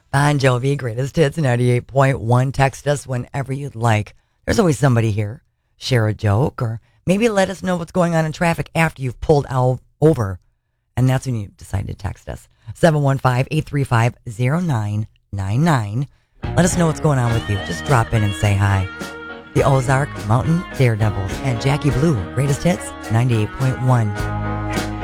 Bon Jovi, greatest hits, 98.1. Text us whenever you'd like. There's always somebody here. Share a joke or maybe let us know what's going on in traffic after you've pulled out over. And that's when you decide to text us. 715-835-0999. Let us know what's going on with you. Just drop in and say hi. The Ozark Mountain Daredevils and Jackie Blue, greatest hits, 98.1.